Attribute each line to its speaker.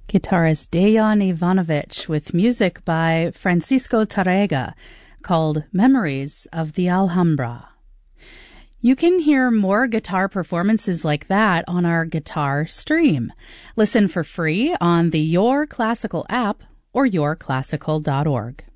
Speaker 1: guitarist Dejan Ivanovic with music by Francisco Tarrega called Memories of the Alhambra. You can hear more guitar performances like that on our guitar stream. Listen for free on the Your Classical app or yourclassical.org.